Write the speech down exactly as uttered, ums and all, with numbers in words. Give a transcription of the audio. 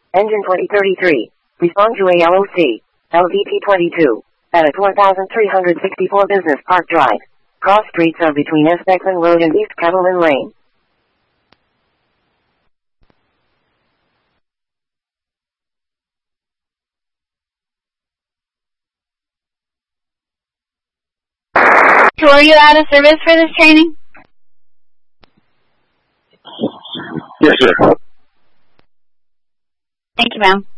Engine twenty thirty-three. Respond to A L O C. L V P twenty-two. At one thousand three hundred sixty-four Business Park Drive. Cross streets are between Esbeckman Road and East Kettleman Lane. So are you out of service for this training? Yes, sir. Thank you, ma'am.